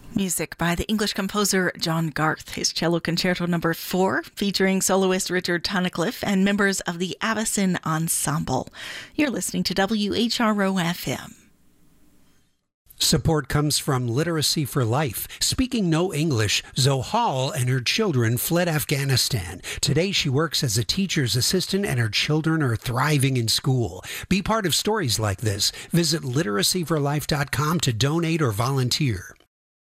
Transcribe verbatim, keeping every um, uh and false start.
Music by the English composer John Garth, his cello concerto number four, featuring soloist Richard Tunnicliffe and members of the Avicen Ensemble. You're listening to W H R O F M. Support comes from Literacy for Life. Speaking no English, Zohal and her children fled Afghanistan. Today she works as a teacher's assistant and her children are thriving in school. Be part of stories like this. Visit literacy for life dot com to donate or volunteer.